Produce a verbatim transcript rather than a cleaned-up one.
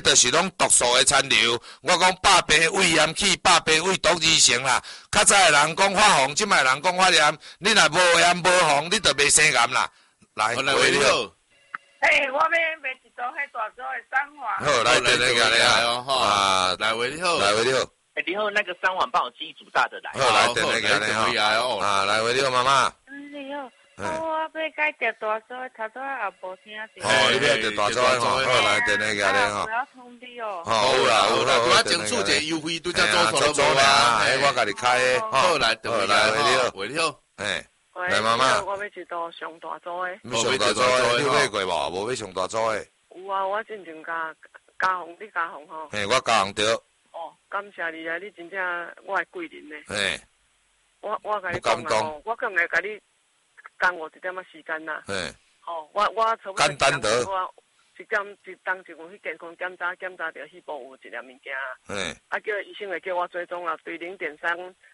就是拢毒素的残留。我讲百病胃炎气，百病胃毒二成啦。较早的人讲发红，即摆人讲发炎，你若无炎无红，你就袂生癌啦。来， 来喂你好。 嘿，我要卖一组迄大组的三环。 好，来，等那个来哦， 啊， 来喂你好， 来喂你好。 哎，你好，那个三碗帮我寄一组大的来。 好，来，等那个来哦。啊，来喂你好，妈妈。 嗯，你好。我要改条大组的，头拄仔也无听到。 哦，你要条大组的吼，好来，等那个来吼。 不要通知哦。 好啦，好啦， 我整出一个优惠，拄则做错了无啊？ 哎，我甲你开的。 好来，等来喂你好，喂你好。 哎，来妈妈。 我要一组上大组的。 上大组的，你有买过无？无要上大组的。 有啊，我真正加加红，你加红吼。 嘿，我加红着。 哦，感谢你啊！你真正我的贵人呢。 嘿。 我我甲你讲啦吼，我更会甲你耽误一点仔时间啦。 嘿。 吼，我我差不多。 简单得。 我一点一当一份去健康检查，检查着迄部有一粒物件。 嘿。 啊，叫医生会叫我追踪啦，对零点三